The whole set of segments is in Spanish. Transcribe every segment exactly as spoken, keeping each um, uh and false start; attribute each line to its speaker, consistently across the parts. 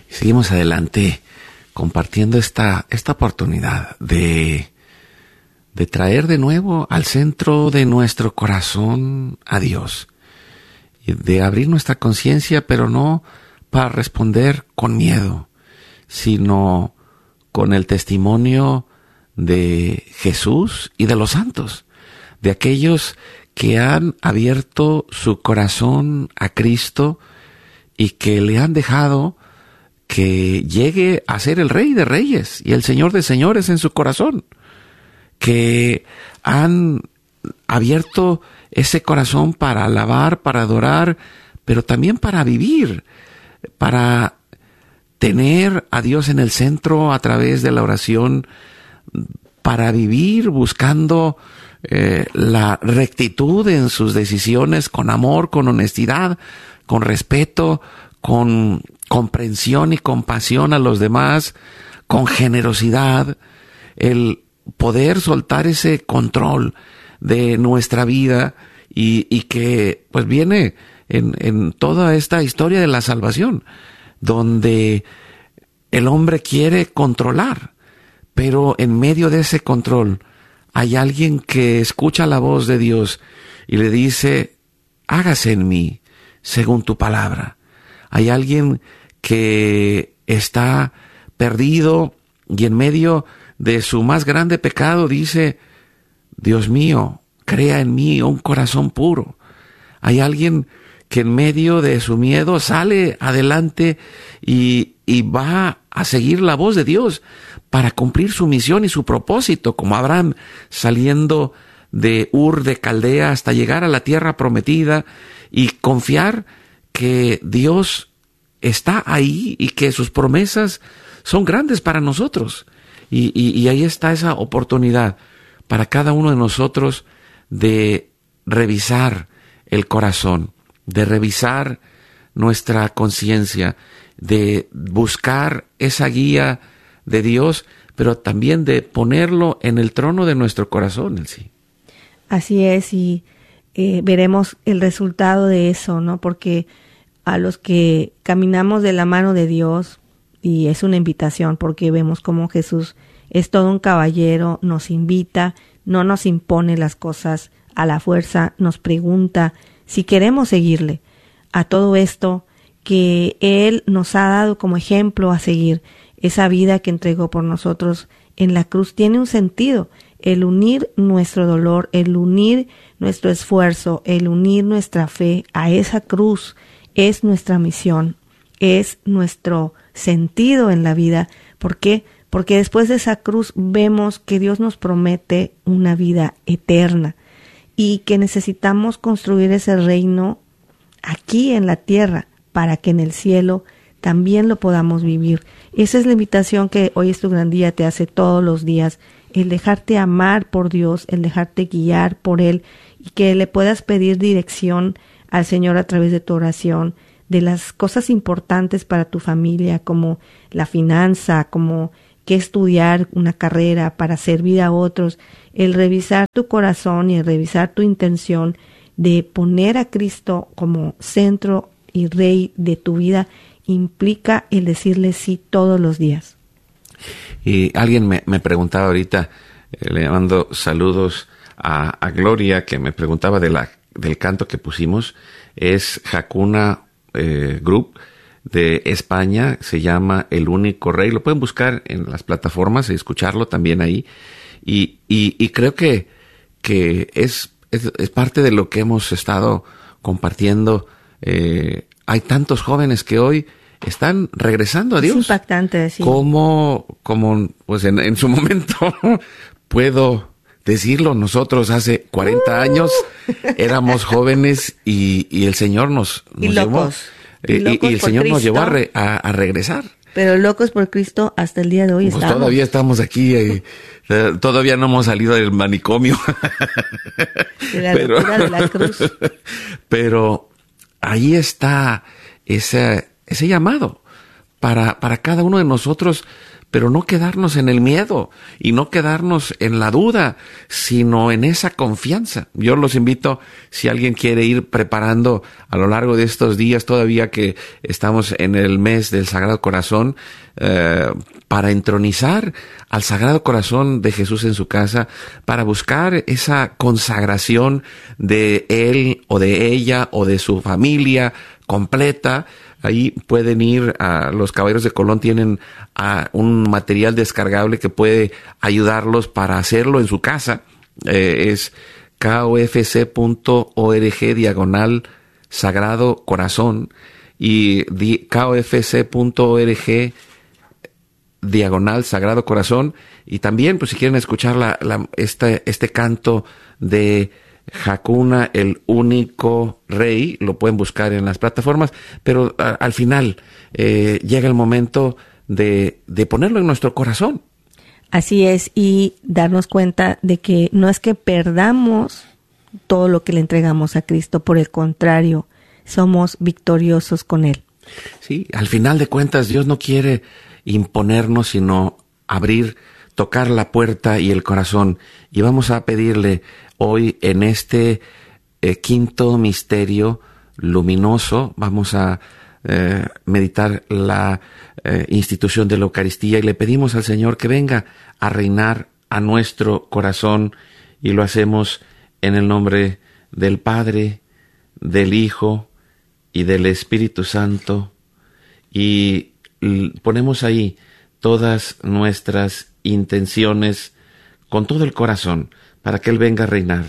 Speaker 1: Y seguimos adelante compartiendo esta, esta oportunidad de, de traer de nuevo al centro de nuestro corazón a Dios. Y de abrir nuestra conciencia, pero no para responder con miedo, sino con el testimonio de Jesús y de los santos, de aquellos que han abierto su corazón a Cristo y que le han dejado que llegue a ser el Rey de Reyes y el Señor de Señores en su corazón, que han abierto ese corazón para alabar, para adorar, pero también para vivir, para tener a Dios en el centro a través de la oración, para vivir buscando eh, la rectitud en sus decisiones, con amor, con honestidad, con respeto, con comprensión y compasión a los demás, con generosidad, el poder soltar ese control de nuestra vida y, y que pues viene en, en toda esta historia de la salvación, donde el hombre quiere controlar, pero en medio de ese control hay alguien que escucha la voz de Dios y le dice: hágase en mí según tu palabra. Hay alguien que está perdido y en medio de su más grande pecado dice: Dios mío, crea en mí un corazón puro. Hay alguien que en medio de su miedo sale adelante y, y va a seguir la voz de Dios para cumplir su misión y su propósito, como Abraham saliendo de Ur de Caldea hasta llegar a la tierra prometida y confiar que Dios está ahí y que sus promesas son grandes para nosotros. Y, y, y ahí está esa oportunidad para cada uno de nosotros de revisar el corazón, de revisar nuestra conciencia, de buscar esa guía de Dios, pero también de ponerlo en el trono de nuestro corazón, en sí.
Speaker 2: Así es, y eh, veremos el resultado de eso, ¿no? Porque a los que caminamos de la mano de Dios, y es una invitación, porque vemos cómo Jesús es todo un caballero, nos invita, no nos impone las cosas a la fuerza, nos pregunta si queremos seguirle. A todo esto que Él nos ha dado como ejemplo a seguir, esa vida que entregó por nosotros en la cruz, tiene un sentido. El unir nuestro dolor, el unir nuestro esfuerzo, el unir nuestra fe a esa cruz es nuestra misión, es nuestro sentido en la vida. ¿Por qué? Porque después de esa cruz vemos que Dios nos promete una vida eterna y que necesitamos construir ese reino aquí en la tierra para que en el cielo también lo podamos vivir. Esa es la invitación que Hoy es tu gran día te hace todos los días, el dejarte amar por Dios, el dejarte guiar por Él y que le puedas pedir dirección al Señor a través de tu oración, de las cosas importantes para tu familia, como la finanza, como qué estudiar, una carrera para servir a otros, el revisar tu corazón y el revisar tu intención de poner a Cristo como centro y Rey de tu vida, implica el decirle sí todos los días.
Speaker 1: Y alguien me, me preguntaba ahorita, eh, le mando saludos a, a Gloria, que me preguntaba de la, del canto que pusimos. Es Hakuna eh, Group de España, se llama El Único Rey. Lo pueden buscar en las plataformas y escucharlo también ahí. Y, y, y creo que, que es, es, es parte de lo que hemos estado compartiendo. Eh, hay tantos jóvenes que hoy están regresando a Dios.
Speaker 2: Es impactante, sí.
Speaker 1: Como, como pues en, en su momento, puedo decirlo, nosotros hace cuarenta uh. años éramos jóvenes y, y el Señor nos, nos
Speaker 2: y locos.
Speaker 1: llevó. Y, locos y el Señor Cristo. Nos llevó a, re, a, a regresar.
Speaker 2: Pero locos por Cristo hasta el día de hoy
Speaker 1: pues
Speaker 2: estamos.
Speaker 1: Todavía estamos aquí, eh, todavía no hemos salido del manicomio.
Speaker 2: De la pero, locura de la cruz.
Speaker 1: Pero ahí está ese, ese llamado para, para cada uno de nosotros, pero no quedarnos en el miedo y no quedarnos en la duda, sino en esa confianza. Yo los invito, si alguien quiere ir preparando a lo largo de estos días, todavía que estamos en el mes del Sagrado Corazón, eh, para entronizar al Sagrado Corazón de Jesús en su casa, para buscar esa consagración de él o de ella o de su familia completa. Ahí pueden ir a los Caballeros de Colón, tienen a un material descargable que puede ayudarlos para hacerlo en su casa. Eh, es kofc punto org diagonal Sagrado Corazón y di, kofc punto org diagonal Sagrado Corazón. Y también, pues si quieren escuchar la, la, este, este canto de Hakuna, el único rey, lo pueden buscar en las plataformas, pero a, al final eh, llega el momento de, de ponerlo en nuestro corazón.
Speaker 2: Así es, y darnos cuenta de que no es que perdamos todo lo que le entregamos a Cristo, por el contrario, somos victoriosos con Él.
Speaker 1: Sí, al final de cuentas Dios no quiere imponernos, sino abrir, tocar la puerta y el corazón, y vamos a pedirle hoy en este eh, quinto misterio luminoso, vamos a eh, meditar la eh, institución de la Eucaristía y le pedimos al Señor que venga a reinar a nuestro corazón, y lo hacemos en el nombre del Padre, del Hijo y del Espíritu Santo, y l- ponemos ahí todas nuestras intenciones con todo el corazón, para que Él venga a reinar.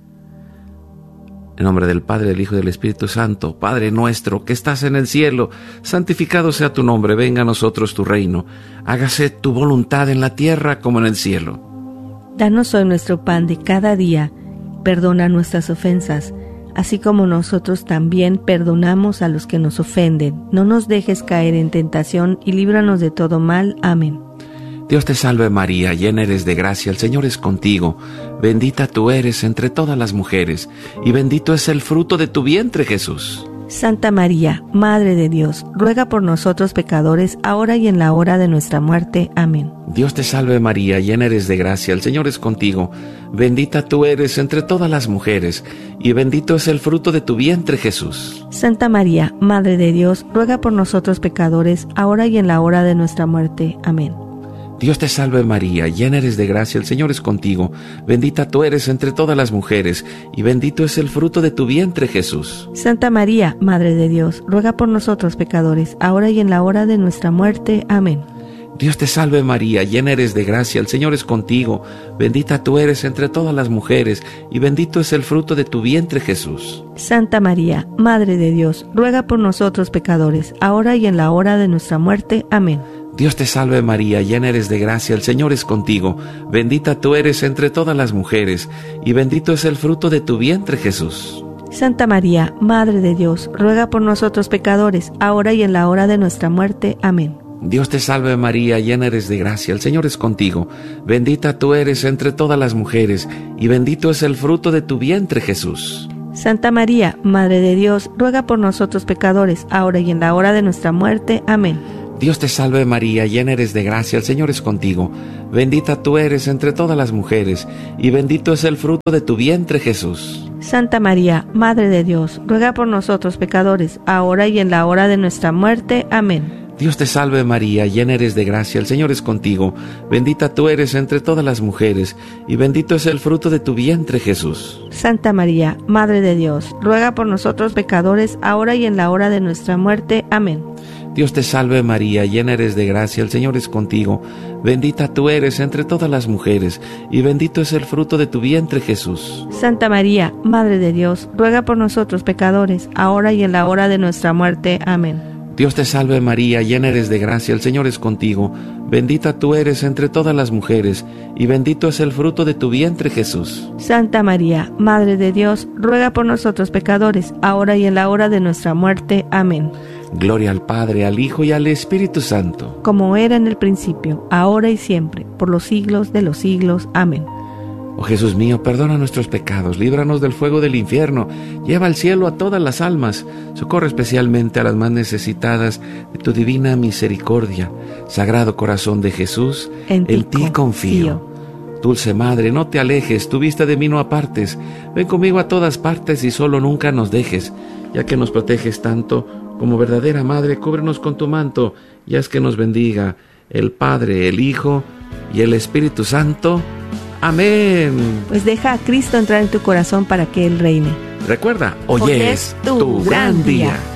Speaker 1: En nombre del Padre, del Hijo y del Espíritu Santo. Padre nuestro que estás en el cielo, santificado sea tu nombre, venga a nosotros tu reino. Hágase tu voluntad en la tierra como en el cielo.
Speaker 2: Danos hoy nuestro pan de cada día, perdona nuestras ofensas, así como nosotros también perdonamos a los que nos ofenden. No nos dejes caer en tentación y líbranos de todo mal. Amén.
Speaker 1: Dios te salve María, llena eres de gracia, el Señor es contigo. Bendita tú eres entre todas las mujeres, y bendito es el fruto de tu vientre, Jesús.
Speaker 2: Santa María, Madre de Dios, ruega por nosotros pecadores, ahora y en la hora de nuestra muerte. Amén.
Speaker 1: Dios te salve María, llena eres de gracia, el Señor es contigo. Bendita tú eres entre todas las mujeres, y bendito es el fruto de tu vientre, Jesús.
Speaker 2: Santa María, Madre de Dios, ruega por nosotros pecadores, ahora y en la hora de nuestra muerte. Amén.
Speaker 1: Dios te salve María, llena eres de gracia, el Señor es contigo. Bendita tú eres entre todas las mujeres, y bendito es el fruto de tu vientre, Jesús.
Speaker 2: Santa María, Madre de Dios, ruega por nosotros pecadores, ahora y en la hora de nuestra muerte. Amén.
Speaker 1: Dios te salve María, llena eres de gracia, el Señor es contigo. Bendita tú eres entre todas las mujeres, y bendito es el fruto de tu vientre, Jesús.
Speaker 2: Santa María, Madre de Dios, ruega por nosotros pecadores, ahora y en la hora de nuestra muerte. Amén.
Speaker 1: Dios te salve María, llena eres de gracia, el Señor es contigo. Bendita tú eres entre todas las mujeres, y bendito es el fruto de tu vientre, Jesús.
Speaker 2: Santa María, Madre de Dios, ruega por nosotros pecadores, ahora y en la hora de nuestra muerte. Amén.
Speaker 1: Dios te salve María, llena eres de gracia, el Señor es contigo. Bendita tú eres entre todas las mujeres, y bendito es el fruto de tu vientre, Jesús.
Speaker 2: Santa María, Madre de Dios, ruega por nosotros pecadores, ahora y en la hora de nuestra muerte. Amén.
Speaker 1: Dios te salve María, llena eres de gracia, el Señor es contigo. Bendita tú eres entre todas las mujeres, y bendito es el fruto de tu vientre, Jesús.
Speaker 2: Santa María, Madre de Dios, ruega por nosotros pecadores, ahora y en la hora de nuestra muerte. Amén.
Speaker 1: Dios te salve María, llena eres de gracia, el Señor es contigo. Bendita tú eres entre todas las mujeres, y bendito es el fruto de tu vientre, Jesús.
Speaker 2: Santa María, Madre de Dios, ruega por nosotros pecadores, ahora y en la hora de nuestra muerte. Amén.
Speaker 1: Dios te salve María, llena eres de gracia, el Señor es contigo. Bendita tú eres entre todas las mujeres, y bendito es el fruto de tu vientre, Jesús.
Speaker 2: Santa María, Madre de Dios, ruega por nosotros pecadores, ahora y en la hora de nuestra muerte. Amén.
Speaker 1: Dios te salve María, llena eres de gracia, el Señor es contigo. Bendita tú eres entre todas las mujeres, y bendito es el fruto de tu vientre, Jesús.
Speaker 2: Santa María, Madre de Dios, ruega por nosotros pecadores, ahora y en la hora de nuestra muerte. Amén.
Speaker 1: Gloria al Padre, al Hijo y al Espíritu Santo.
Speaker 2: Como era en el principio, ahora y siempre, por los siglos de los siglos. Amén.
Speaker 1: Oh Jesús mío, perdona nuestros pecados, líbranos del fuego del infierno, lleva al cielo a todas las almas, socorre especialmente a las más necesitadas de tu divina misericordia. Sagrado corazón de Jesús,
Speaker 2: en ti,
Speaker 1: en ti confío. confío. Dulce Madre, no te alejes, tu vista de mí no apartes, ven conmigo a todas partes y solo nunca nos dejes, ya que nos proteges tanto, como verdadera Madre, cúbrenos con tu manto y haz que nos bendiga el Padre, el Hijo y el Espíritu Santo. Amén.
Speaker 2: Pues deja a Cristo entrar en tu corazón para que Él reine.
Speaker 1: Recuerda, hoy, hoy es tu gran día. día.